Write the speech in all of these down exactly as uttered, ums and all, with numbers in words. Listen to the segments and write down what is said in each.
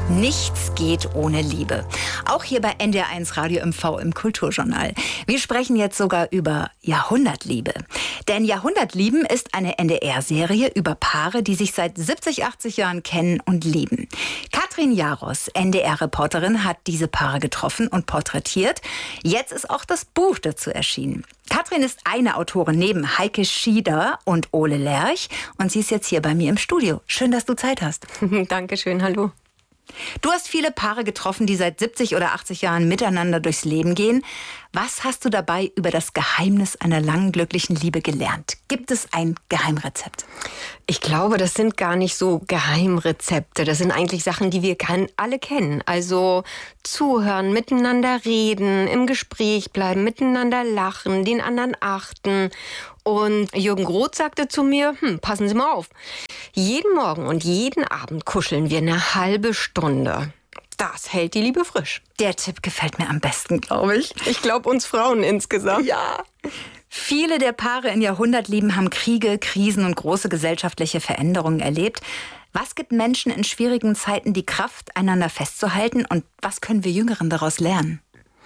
Nichts geht ohne Liebe. Auch hier bei N D R eins Radio M V im Kulturjournal. Wir sprechen jetzt sogar über Jahrhundertliebe. Denn Jahrhundertlieben ist eine N D R-Serie über Paare, die sich seit siebzig, achtzig Jahren kennen und lieben. Katrin Jaros, N D R-Reporterin, hat diese Paare getroffen und porträtiert. Jetzt ist auch das Buch dazu erschienen. Katrin ist eine Autorin neben Heike Schieder und Ole Lerch. Und sie ist jetzt hier bei mir im Studio. Schön, dass du Zeit hast. Dankeschön, hallo. Du hast viele Paare getroffen, die seit siebzig oder achtzig Jahren miteinander durchs Leben gehen. Was hast du dabei über das Geheimnis einer langen, glücklichen Liebe gelernt? Gibt es ein Geheimrezept? Ich glaube, das sind gar nicht so Geheimrezepte. Das sind eigentlich Sachen, die wir alle kennen. Also zuhören, miteinander reden, im Gespräch bleiben, miteinander lachen, den anderen achten. Und Jürgen Groth sagte zu mir, hm, passen Sie mal auf. Jeden Morgen und jeden Abend kuscheln wir eine halbe Stunde. Das hält die Liebe frisch. Der Tipp gefällt mir am besten, glaube ich. Ich glaube uns Frauen insgesamt. Ja. Viele der Paare in Jahrhundertlieben haben Kriege, Krisen und große gesellschaftliche Veränderungen erlebt. Was gibt Menschen in schwierigen Zeiten die Kraft, einander festzuhalten? Und was können wir Jüngeren daraus lernen?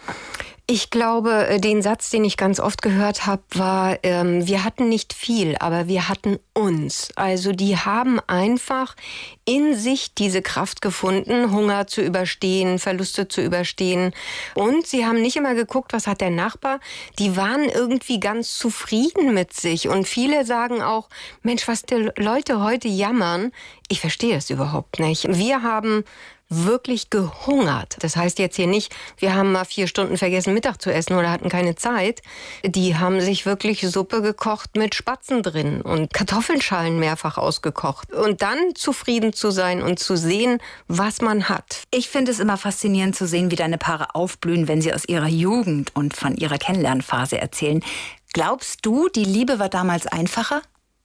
Ich glaube, den Satz, den ich ganz oft gehört habe, war, ähm, wir hatten nicht viel, aber wir hatten uns. Also die haben einfach in sich diese Kraft gefunden, Hunger zu überstehen, Verluste zu überstehen. Und sie haben nicht immer geguckt, was hat der Nachbar. Die waren irgendwie ganz zufrieden mit sich. Und viele sagen auch, Mensch, was die Leute heute jammern, ich verstehe es überhaupt nicht. Wir haben wirklich gehungert. Das heißt jetzt hier nicht, wir haben mal vier Stunden vergessen, Mittag zu essen oder hatten keine Zeit. Die haben sich wirklich Suppe gekocht mit Spatzen drin und Kartoffelschalen mehrfach ausgekocht. Und dann zufrieden zu sein und zu sehen, was man hat. Ich finde es immer faszinierend zu sehen, wie deine Paare aufblühen, wenn sie aus ihrer Jugend und von ihrer Kennenlernphase erzählen. Glaubst du, die Liebe war damals einfacher?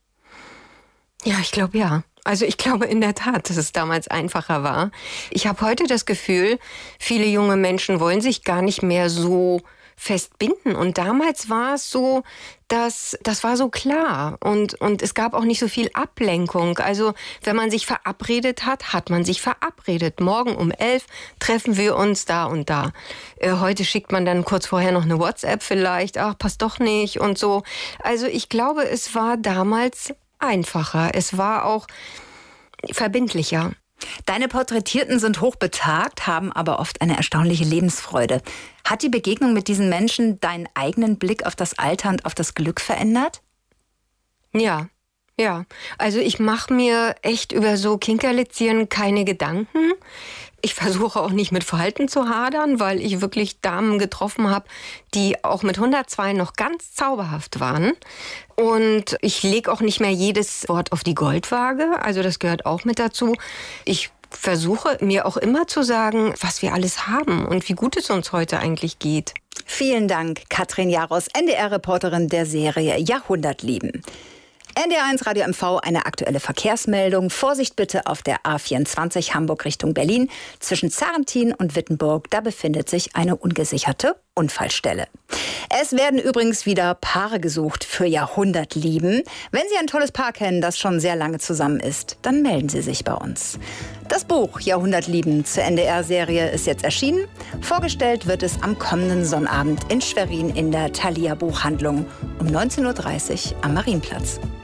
Ja, ich glaube ja. Also ich glaube in der Tat, dass es damals einfacher war. Ich habe heute das Gefühl, viele junge Menschen wollen sich gar nicht mehr so festbinden. Und damals war es so, dass das war so klar. Und, und es gab auch nicht so viel Ablenkung. Also wenn man sich verabredet hat, hat man sich verabredet. Morgen um elf treffen wir uns da und da. Äh, heute schickt man dann kurz vorher noch eine WhatsApp vielleicht. Ach, passt doch nicht und so. Also ich glaube, es war damals einfacher. Es war auch verbindlicher. Deine Porträtierten sind hochbetagt, haben aber oft eine erstaunliche Lebensfreude. Hat die Begegnung mit diesen Menschen deinen eigenen Blick auf das Alter und auf das Glück verändert? Ja, ja. Also ich mache mir echt über so Kinkerlitzchen keine Gedanken. Ich versuche auch nicht mit Verhalten zu hadern, weil ich wirklich Damen getroffen habe, die auch mit hundertzwei noch ganz zauberhaft waren. Und ich lege auch nicht mehr jedes Wort auf die Goldwaage. Also das gehört auch mit dazu. Ich versuche mir auch immer zu sagen, was wir alles haben und wie gut es uns heute eigentlich geht. Vielen Dank, Katrin Jaros, N D R-Reporterin der Serie Jahrhundertlieben. N D R eins Radio M V, eine aktuelle Verkehrsmeldung. Vorsicht bitte auf der A vierundzwanzig Hamburg Richtung Berlin. Zwischen Zarrentin und Wittenburg, da befindet sich eine ungesicherte Unfallstelle. Es werden übrigens wieder Paare gesucht für Jahrhundertlieben. Wenn Sie ein tolles Paar kennen, das schon sehr lange zusammen ist, dann melden Sie sich bei uns. Das Buch Jahrhundertlieben zur N D R-Serie ist jetzt erschienen. Vorgestellt wird es am kommenden Sonnabend in Schwerin in der Thalia Buchhandlung um neunzehn Uhr dreißig am Marienplatz.